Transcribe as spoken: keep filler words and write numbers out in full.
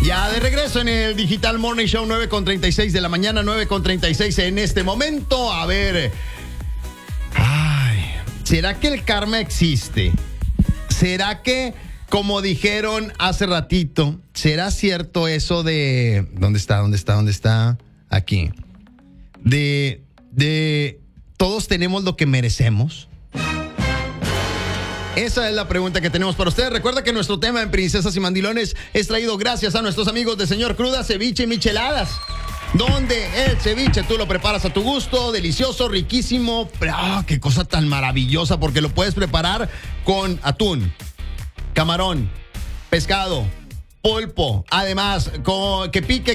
Ya de regreso en el Digital Morning Show, nueve con treinta y seis de la mañana, nueve con treinta y seis en este momento. A ver, ay, ¿será que el karma existe? ¿Será que, como dijeron hace ratito, será cierto eso de... ¿Dónde está? ¿Dónde está? ¿Dónde está? Aquí. De, de todos tenemos lo que merecemos. Esa es la pregunta que tenemos para ustedes. Recuerda que nuestro tema en Princesas y Mandilones es traído gracias a nuestros amigos de Señor Cruda, Ceviche y Micheladas, donde el ceviche tú lo preparas a tu gusto, delicioso, riquísimo. ¡Ah, qué cosa tan maravillosa! Porque lo puedes preparar con atún, camarón, pescado, pulpo, además con que pique